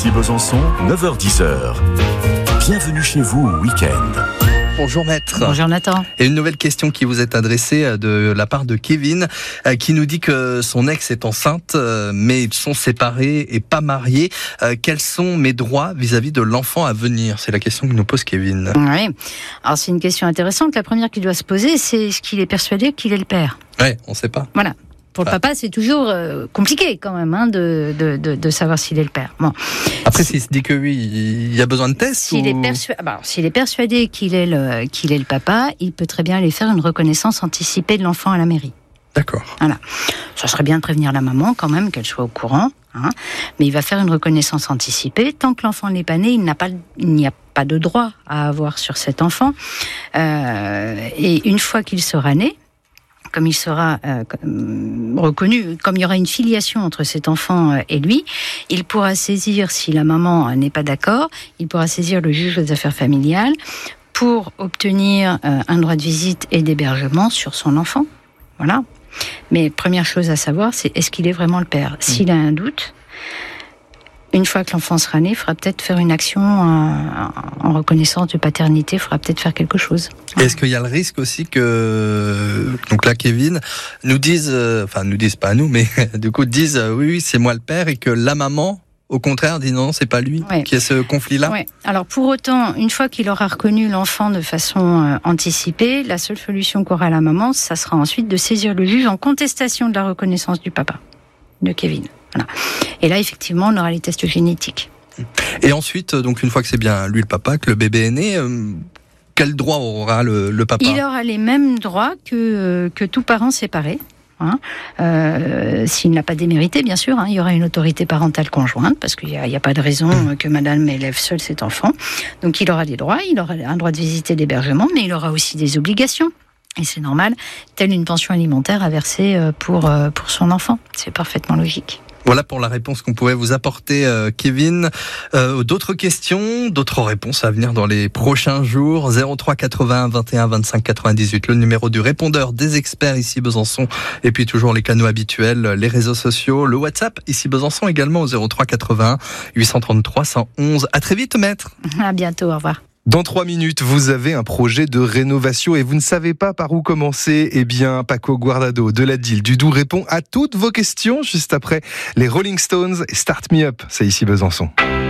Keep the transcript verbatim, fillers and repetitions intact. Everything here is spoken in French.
Ici Besançon, neuf heures dix. Bienvenue chez vous au week-end. Bonjour maître. Bonjour Nathan. Et une nouvelle question qui vous est adressée de la part de Kevin, qui nous dit que son ex est enceinte, mais ils sont séparés et pas mariés. Quels sont mes droits vis-à-vis de l'enfant à venir ? C'est la question que nous pose Kevin. Oui. Alors c'est une question intéressante. La première qu'il doit se poser, c'est est-ce qu'il est persuadé qu'il est le père ? Ouais, on ne sait pas. Voilà. Pour le papa, c'est toujours euh, compliqué quand même hein, de, de, de, de savoir s'il est le père. Bon. Après, s'il se dit que oui, il y a besoin de tests S'il, ou... est, persu... bah, s'il est persuadé qu'il est, le, qu'il est le papa, il peut très bien aller faire une reconnaissance anticipée de l'enfant à la mairie. D'accord. Voilà. Ça serait bien de prévenir la maman quand même, qu'elle soit au courant. Hein. Mais il va faire une reconnaissance anticipée. Tant que l'enfant n'est pas né, il, n'a pas, il n'y a pas de droit à avoir sur cet enfant. Euh, et une fois qu'il sera né, comme il sera euh, reconnu, comme il y aura une filiation entre cet enfant et lui, il pourra saisir, si la maman n'est pas d'accord, il pourra saisir le juge des affaires familiales pour obtenir euh, un droit de visite et d'hébergement sur son enfant. Voilà. Mais première chose à savoir, c'est est-ce qu'il est vraiment le père ? S'il a un doute, une fois que l'enfant sera né, il faudra peut-être faire une action en, en reconnaissance de paternité, il faudra peut-être faire quelque chose. Est-ce qu'il y a le risque aussi que, donc là, Kevin, nous dise, enfin, nous disent pas à nous, mais du coup, disent, oui, oui, c'est moi le père, et que la maman, au contraire, dit non, c'est pas lui, ouais. Qui a ce conflit-là. Ouais. Alors, pour autant, une fois qu'il aura reconnu l'enfant de façon euh, anticipée, la seule solution qu'aura la maman, ça sera ensuite de saisir le juge en contestation de la reconnaissance du papa, de Kevin. Voilà. Et là, effectivement, on aura les tests génétiques. Et ensuite, donc une fois que c'est bien lui le papa, que le bébé est né, euh, quel droit aura le, le papa ? Il aura les mêmes droits que, euh, que tout parent séparé. Hein. Euh, s'il n'a pas démérité, bien sûr, hein, il y aura une autorité parentale conjointe, parce qu'il n'y a, a pas de raison que madame élève seule cet enfant. Donc il aura des droits, il aura un droit de visite et d'hébergement, mais il aura aussi des obligations. Et c'est normal, telle une pension alimentaire à verser pour, pour son enfant. C'est parfaitement logique. Voilà pour la réponse qu'on pouvait vous apporter, euh, Kevin. Euh, d'autres questions, d'autres réponses à venir dans les prochains jours. zéro trois quatre-vingt-un vingt et un vingt-cinq quatre-vingt-dix-huit, le numéro du répondeur des experts ici Besançon. Et puis toujours les canaux habituels, les réseaux sociaux, le WhatsApp ici Besançon également au zéro trois quatre-vingt-un huit cent trente-trois cent onze. À très vite, maître. À bientôt, au revoir. Dans trois minutes, vous avez un projet de rénovation et vous ne savez pas par où commencer. Eh bien, Paco Guardado de la D I L du Doubs répond à toutes vos questions juste après les Rolling Stones et Start Me Up. C'est ici Besançon.